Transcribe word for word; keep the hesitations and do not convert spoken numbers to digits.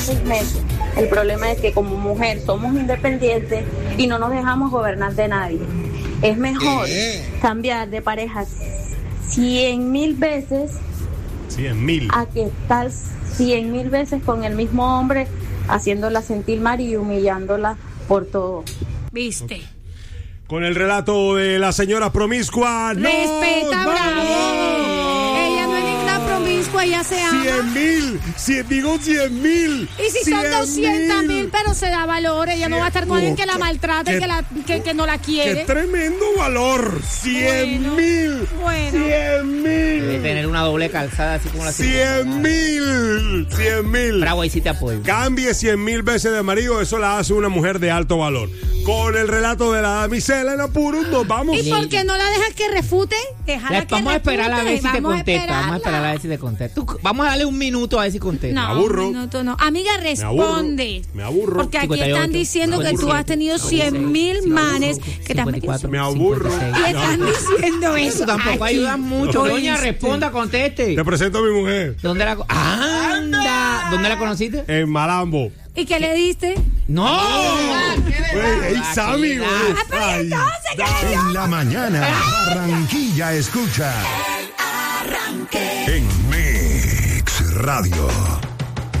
seis meses. El problema es que como mujer somos independientes y no nos dejamos gobernar de nadie. Es mejor cambiar de pareja cien mil veces cien mil a que estar cien mil veces con el mismo hombre, haciéndola sentir mal y humillándola por todo. ¿Viste? Con el relato de la señora promiscua. Respeta, bravo. Ella no es ninguna promiscua, ella se ama. Cien mil, cien, digo cien mil. Y si son doscientos mil, pero se da valor, ella no va a estar con alguien que la maltrata y que, la, que, que no la quiere. ¡Qué tremendo valor! ¡Cien mil! Bueno. ¡Cien mil! Debe tener una doble calzada así como la ¡Cien mil! ¡Cien mil! Bravo, ahí sí te apoyo. Cambie cien mil veces de marido, eso la hace una mujer de alto valor. Con el relato de la damisela en apuros, nos vamos. ¿Y por qué no la dejas que refute? Déjala que vamos a esperar a ver si te vamos contesta. A vamos a esperar a ver si te contesta. Tú, vamos a darle un minuto a ver si contesta. No, Me aburro. un minuto no. Amiga, responde. Me aburro. Porque aquí cincuenta y ocho, están diciendo que tú has tenido cien mil manes que te han metido. Me aburro. Y están diciendo eso. Eso tampoco aquí. ayuda mucho. Doña, responda, conteste. Te presento a mi mujer. ¿Dónde la anda? ¿Dónde la conociste? En Malambo. ¿Y qué le diste? ¡No! Güey, ey, Sammy, güey. Ah, pero Ay, entonces, ¿qué le dio? En la mañana, Barranquilla escucha. En Mix Radio.